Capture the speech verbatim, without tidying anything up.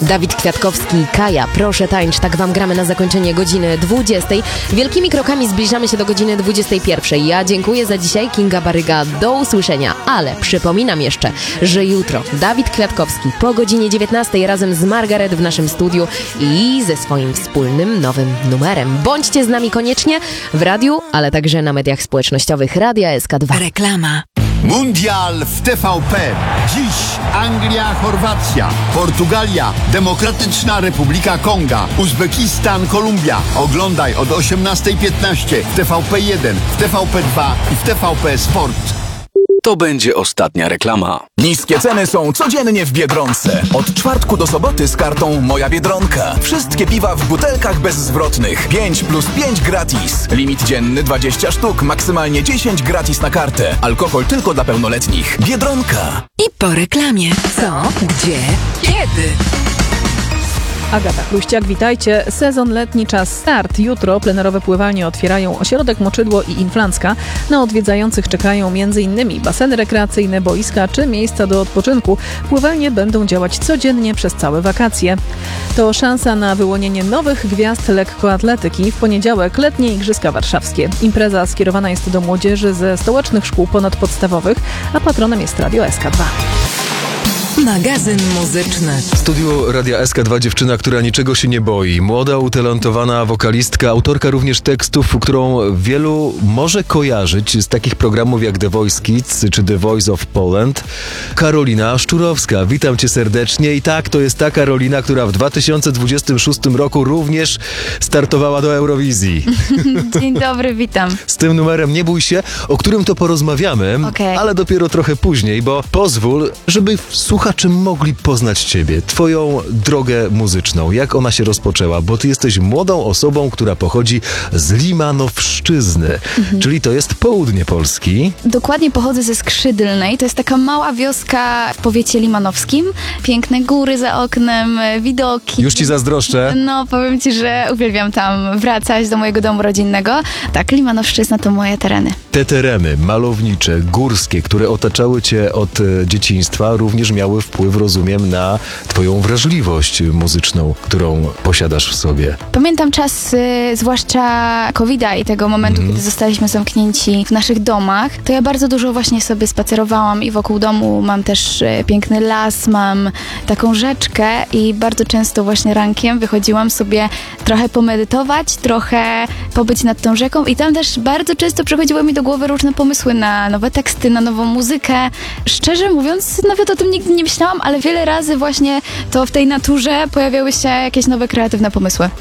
Dawid Kwiatkowski, Kaja, proszę tańcz, tak wam gramy na zakończenie godziny dwudziestej. Wielkimi krokami zbliżamy się do godziny dwudziestej pierwszej. Ja dziękuję za dzisiaj, Kinga Baryga, do usłyszenia, ale przypominam jeszcze, że jutro Dawid Kwiatkowski po godzinie dziewiętnastej razem z Margaret w naszym studiu i ze swoim wspólnym nowym numerem. Bądźcie z nami koniecznie w radiu, ale także na mediach społecznościowych Radia S K dwa. Reklama. Mundial w T V P. Dziś Anglia, Chorwacja, Portugalia, Demokratyczna Republika Konga, Uzbekistan, Kolumbia. Oglądaj od osiemnastej piętnaście w T V P jeden, w T V P dwa i w T V P Sport. To będzie ostatnia reklama. Niskie ceny są codziennie w Biedronce. Od czwartku do soboty z kartą Moja Biedronka. Wszystkie piwa w butelkach bezzwrotnych. pięć plus pięć gratis. Limit dzienny dwadzieścia sztuk, maksymalnie dziesięć gratis na kartę. Alkohol tylko dla pełnoletnich. Biedronka. I po reklamie. Co? Gdzie? Kiedy? Agata Chluściak, witajcie. Sezon letni, czas start. Jutro plenerowe pływanie otwierają Ośrodek Moczydło i Inflancka. Na odwiedzających czekają m.in. baseny rekreacyjne, boiska czy miejsca do odpoczynku. Pływanie będą działać codziennie przez całe wakacje. To szansa na wyłonienie nowych gwiazd lekkoatletyki. W poniedziałek letnie Igrzyska Warszawskie. Impreza skierowana jest do młodzieży ze stołecznych szkół ponadpodstawowych, a patronem jest Radio S K dwa. Magazyn muzyczny. W studiu Radia S K dwa dziewczyna, która niczego się nie boi. Młoda, utalentowana wokalistka, autorka również tekstów, którą wielu może kojarzyć z takich programów jak The Voice Kids czy The Voice of Poland. Karolina Szczurowska. Witam cię serdecznie. I tak, to jest ta Karolina, która w dwa tysiące dwudziestym szóstym roku również startowała do Eurowizji. Dzień dobry, witam. Z tym numerem Nie bój się, o którym to porozmawiamy, okay. ale dopiero trochę później, bo pozwól, żeby słuchacze mogli poznać ciebie, twoją drogę muzyczną, jak ona się rozpoczęła, bo ty jesteś młodą osobą, która pochodzi z Limanowszczyzny, mhm. czyli to jest południe Polski. Dokładnie pochodzę ze Skrzydlnej, to jest taka mała wioska w powiecie limanowskim. Piękne góry za oknem, widoki. Już ci zazdroszczę. No, powiem ci, że uwielbiam tam wracać do mojego domu rodzinnego. Tak, Limanowszczyzna to moje tereny. Te tereny malownicze, górskie, które otaczały cię od dzieciństwa, również miały wpływ, rozumiem, na twoją wrażliwość muzyczną, którą posiadasz w sobie. Pamiętam czas, y, zwłaszcza kowida i tego momentu, mm. kiedy zostaliśmy zamknięci w naszych domach, to ja bardzo dużo właśnie sobie spacerowałam i wokół domu mam też y, piękny las, mam taką rzeczkę i bardzo często właśnie rankiem wychodziłam sobie trochę pomedytować, trochę pobyć nad tą rzeką i tam też bardzo często przychodziły mi do głowy różne pomysły na nowe teksty, na nową muzykę. Szczerze mówiąc, nawet o tym nigdy nie myślałam, ale wiele razy właśnie to w tej naturze pojawiały się jakieś nowe kreatywne pomysły.